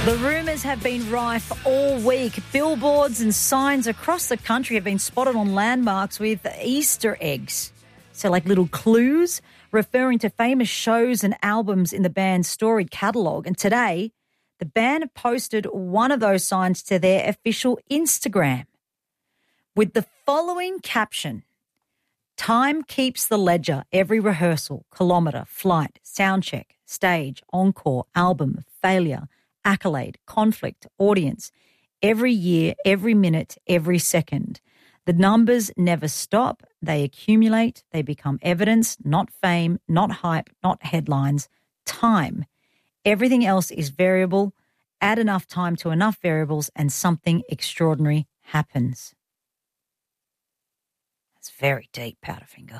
The rumours have been rife all week. Billboards and signs across the country have been spotted on landmarks with Easter eggs. So like little clues referring to famous shows and albums in the band's storied catalogue. And today, the band have posted one of those signs to their official Instagram with the following caption: "Time keeps the ledger, every rehearsal, kilometre, flight, sound check, stage, encore, album, failure, accolade, conflict, audience, every year, every minute, every second. The numbers never stop. They accumulate. They become evidence, not fame, not hype, not headlines. Time. Everything else is variable. Add enough time to enough variables and something extraordinary happens." That's very deep, Powderfinger.